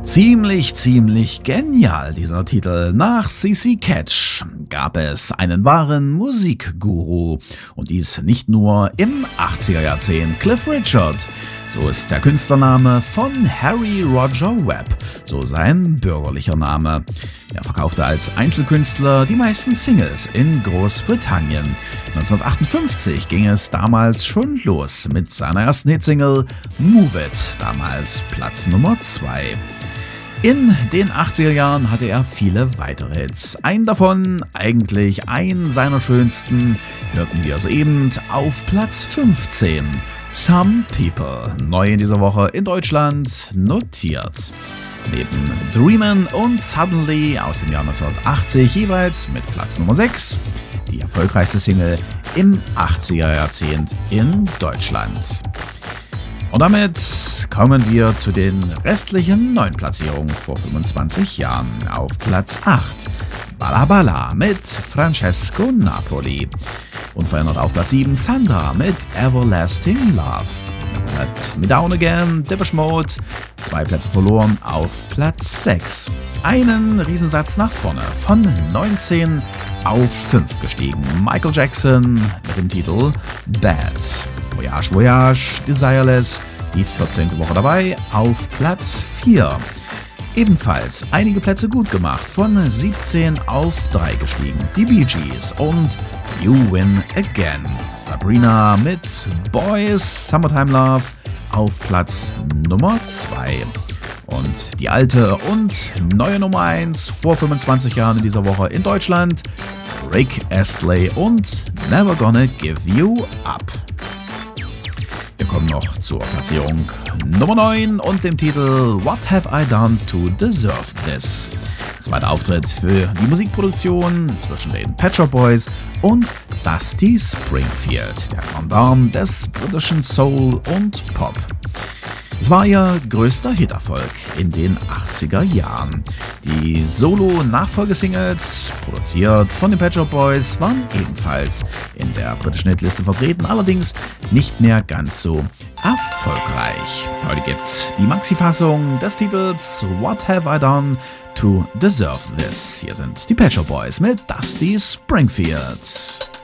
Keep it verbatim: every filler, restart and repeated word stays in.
Ziemlich, ziemlich genial, dieser Titel. Nach C C Catch gab es einen wahren Musikguru. Und dies nicht nur im achtziger Jahrzehnt. Cliff Richard, so ist der Künstlername von Harry Roger Webb, so sein bürgerlicher Name. Er verkaufte als Einzelkünstler die meisten Singles in Großbritannien. neunzehnhundertachtundfünfzig ging es damals schon los mit seiner ersten Hitsingle Move It, damals Platz Nummer zwei. In den achtziger Jahren hatte er viele weitere Hits. Einen davon, eigentlich ein seiner schönsten, hörten wir soeben auf Platz fünfzehn. Some People, neu in dieser Woche in Deutschland notiert. Neben Dreamin' und Suddenly aus dem Jahr neunzehnhundertachtzig jeweils mit Platz Nummer sechs, die erfolgreichste Single im achtziger Jahrzehnt in Deutschland. Und damit kommen wir zu den restlichen neuen Platzierungen vor fünfundzwanzig Jahren. Auf Platz acht, Balla Balla mit Francesco Napoli. Unverändert auf Platz sieben, Sandra mit Everlasting Love. Mit Down Again, Depeche Mode, zwei Plätze verloren auf Platz sechs. Einen Riesensatz nach vorne, von neunzehn auf fünf gestiegen. Michael Jackson mit dem Titel Bad. Voyage Voyage, Desireless, die vierzehnte Woche dabei, auf Platz vier. Ebenfalls einige Plätze gut gemacht, von siebzehn auf drei gestiegen. Die Bee Gees und You Win Again. Sabrina mit Boys, Summertime Love auf Platz Nummer zwei. Und die alte und neue Nummer eins vor fünfundzwanzig Jahren in dieser Woche in Deutschland, Rick Astley und Never Gonna Give You Up. Wir kommen noch zur Platzierung Nummer neun und dem Titel What Have I Done to Deserve This? Zweiter Auftritt für die Musikproduktion zwischen den Pet Shop Boys und Dusty Springfield, der Pendant des britischen Soul und Pop. Es war ihr größter Hiterfolg in den achtziger Jahren. Die Solo-Nachfolgesingles, produziert von den Pet Shop Boys, waren ebenfalls in der britischen Hitliste vertreten, allerdings nicht mehr ganz so erfolgreich. Heute gibt's die Maxi-Fassung des Titels What Have I Done to Deserve This? Hier sind die Pet Shop Boys mit Dusty Springfield.